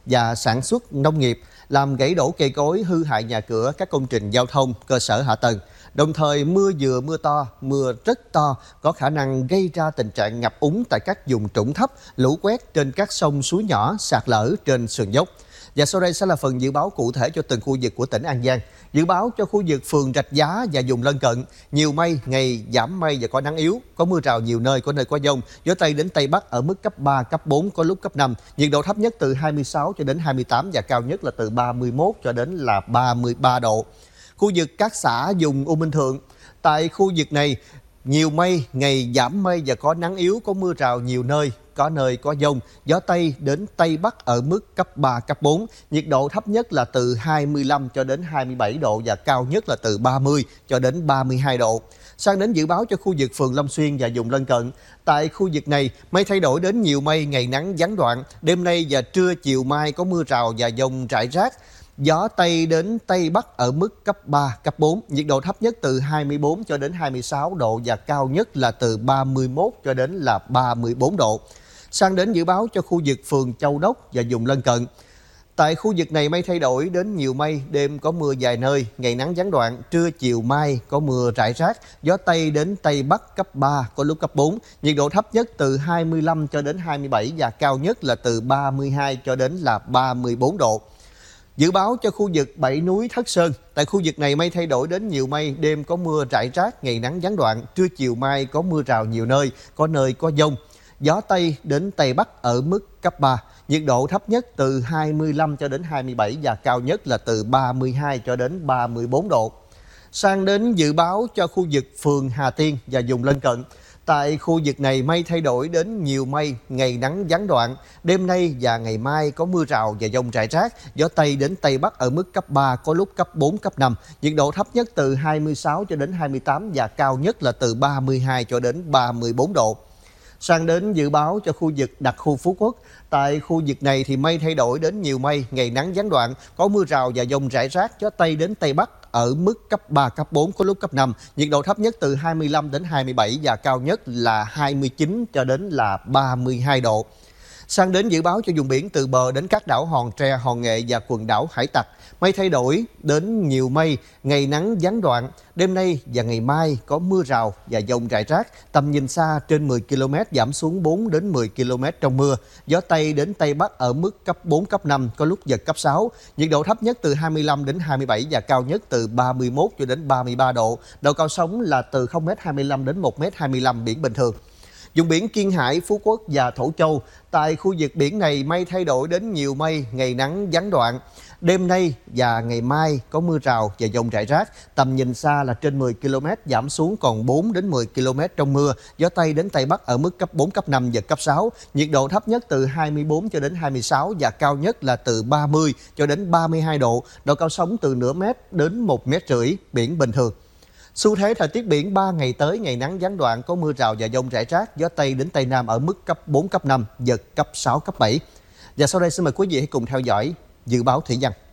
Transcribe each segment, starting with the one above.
và sản xuất nông nghiệp, làm gãy đổ cây cối, hư hại nhà cửa, các công trình giao thông, cơ sở hạ tầng. Đồng thời mưa vừa mưa to, mưa rất to có khả năng gây ra tình trạng ngập úng tại các vùng trũng thấp, lũ quét trên các sông suối nhỏ, sạt lở trên sườn dốc. Và sau đây sẽ là phần dự báo cụ thể cho từng khu vực của tỉnh An Giang. Dự báo cho khu vực phường Rạch Giá và vùng lân cận, nhiều mây, ngày giảm mây và có nắng yếu, có mưa rào nhiều nơi, có nơi có dông, gió Tây đến Tây Bắc ở mức cấp 3, cấp 4, có lúc cấp 5. Nhiệt độ thấp nhất từ 26 cho đến 28 và cao nhất là từ 31 cho đến là 33 độ. Khu vực các xã vùng U Minh Thượng, tại khu vực này nhiều mây, ngày giảm mây và có nắng yếu, có mưa rào nhiều nơi, có nơi có dông, gió Tây đến Tây Bắc ở mức cấp 3, cấp 4. Nhiệt độ thấp nhất là từ 25 cho đến 27 độ và cao nhất là từ 30 cho đến 32 độ. Sang đến dự báo cho khu vực phường Long Xuyên và vùng lân cận. Tại khu vực này, mây thay đổi đến nhiều mây, ngày nắng gián đoạn. Đêm nay và trưa chiều mai có mưa rào và dông rải rác. Gió Tây đến Tây Bắc ở mức cấp 3, cấp 4, nhiệt độ thấp nhất từ 24 cho đến 26 độ và cao nhất là từ 31 cho đến là 34 độ. Sang đến dự báo cho khu vực phường Châu Đốc và vùng lân cận. Tại khu vực này mây thay đổi đến nhiều mây, đêm có mưa vài nơi, ngày nắng gián đoạn, trưa chiều mai có mưa rải rác, gió Tây đến Tây Bắc cấp 3, có lúc cấp 4, nhiệt độ thấp nhất từ 25 cho đến 27 và cao nhất là từ 32 cho đến là 34 độ. Dự báo cho khu vực Bảy Núi Thất Sơn, tại khu vực này mây thay đổi đến nhiều mây, đêm có mưa rải rác, ngày nắng gián đoạn, trưa chiều mai có mưa rào nhiều nơi có dông. Gió Tây đến Tây Bắc ở mức cấp 3, nhiệt độ thấp nhất từ 25 cho đến 27 và cao nhất là từ 32 cho đến 34 độ. Sang đến dự báo cho khu vực phường Hà Tiên và vùng lân cận. Tại khu vực này mây thay đổi đến nhiều mây, ngày nắng gián đoạn, đêm nay và ngày mai có mưa rào và dông rải rác, gió Tây đến Tây Bắc ở mức cấp 3, có lúc cấp 4, cấp 5, nhiệt độ thấp nhất từ 26 cho đến 28 và cao nhất là từ 32 cho đến 34 độ. Sang đến dự báo cho khu vực đặc khu Phú Quốc. Tại khu vực này thì mây thay đổi đến nhiều mây, ngày nắng gián đoạn, có mưa rào và dông rải rác, gió Tây đến Tây Bắc ở mức cấp 3, cấp 4, có lúc cấp 5, nhiệt độ thấp nhất từ 25 đến 27 và cao nhất là 29 cho đến là 32 độ. Sang đến dự báo cho vùng biển từ bờ đến các đảo Hòn Tre, Hòn Nghệ và quần đảo Hải Tặc, mây thay đổi đến nhiều mây, ngày nắng gián đoạn, đêm nay và ngày mai có mưa rào và dông rải rác, tầm nhìn xa trên 10 km giảm xuống 4 đến 10 km trong mưa, gió Tây đến Tây Bắc ở mức cấp 4, cấp 5, có lúc giật cấp 6, nhiệt độ thấp nhất từ 25 đến 27 và cao nhất từ 31 cho đến 33 độ, độ cao sóng là từ 0m25 đến 1m25, biển bình thường. Vùng biển Kiên Hải, Phú Quốc và Thổ Châu, tại khu vực biển này mây thay đổi đến nhiều mây, ngày nắng gián đoạn. Đêm nay và ngày mai có mưa rào và dông rải rác, tầm nhìn xa là trên 10 km giảm xuống còn 4 đến 10 km trong mưa, gió Tây đến Tây Bắc ở mức cấp 4, cấp 5, giật cấp 6, nhiệt độ thấp nhất từ 24 cho đến 26 và cao nhất là từ 30 cho đến 32 độ, độ cao sóng từ nửa mét đến 1,5 mét, biển bình thường. Xu thế thời tiết biển 3 ngày tới, ngày nắng gián đoạn, có mưa rào và dông rải rác, gió Tây đến Tây Nam ở mức cấp 4, cấp 5, giật cấp 6, cấp 7. Và sau đây xin mời quý vị hãy cùng theo dõi dự báo thủy văn.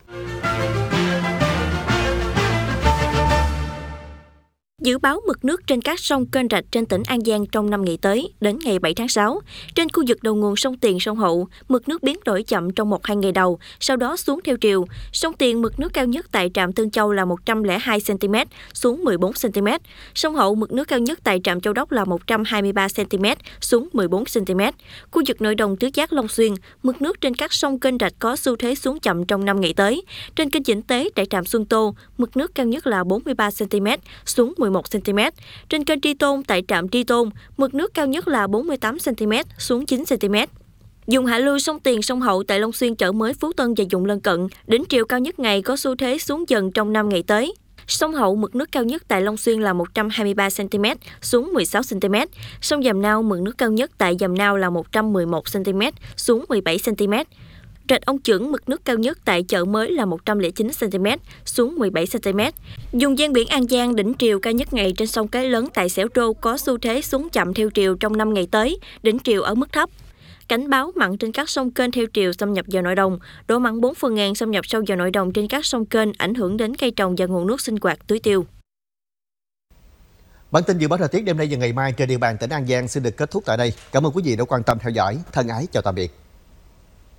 Dự báo mực nước trên các sông kênh rạch trên tỉnh An Giang trong 5 ngày tới đến ngày 7 tháng 6. Trên khu vực đầu nguồn sông Tiền, sông Hậu, mực nước biến đổi chậm trong 1-2 ngày đầu, sau đó xuống theo chiều. Sông Tiền mực nước cao nhất tại trạm Tân Châu là 102 cm, xuống 14 cm. Sông Hậu mực nước cao nhất tại trạm Châu Đốc là 123 cm, xuống 14 cm. Khu vực nội đồng Tứ Giác, Long Xuyên, mực nước trên các sông kênh rạch có xu thế xuống chậm trong 5 ngày tới. Trên kênh Vĩnh Tế tại trạm Xuân Tô, mực nước cao nhất là 43 cm, xuống 11 cm. Trên kênh Tri Tôn tại trạm Tri Tôn, mực nước cao nhất là 48 cm, xuống 9 cm. Vùng hạ lưu sông Tiền, sông Hậu tại Long Xuyên, Chợ Mới, Phú Tân và vùng lân cận, đỉnh triều cao nhất ngày có xu thế xuống dần trong 5 ngày tới. Sông Hậu mực nước cao nhất tại Long Xuyên là 123 cm, xuống 16 cm. Sông Dầm Nao mực nước cao nhất tại Dầm Nao là 111 cm, xuống 17 cm. Rạch Ông Chưởng mực nước cao nhất tại Chợ Mới là 109 cm, xuống 17 cm. Vùng ven biển An Giang, đỉnh triều cao nhất ngày trên sông Cái Lớn tại Xẻo Trô có xu thế xuống chậm theo triều trong 5 ngày tới, đỉnh triều ở mức thấp. Cảnh báo mặn trên các sông kênh theo triều xâm nhập vào nội đồng, độ mặn 4/1000 xâm nhập sâu vào nội đồng trên các sông kênh, ảnh hưởng đến cây trồng và nguồn nước sinh hoạt tưới tiêu. Bản tin dự báo thời tiết đêm nay và ngày mai trên địa bàn tỉnh An Giang xin được kết thúc tại đây. Cảm ơn quý vị đã quan tâm theo dõi. Thân ái chào tạm biệt.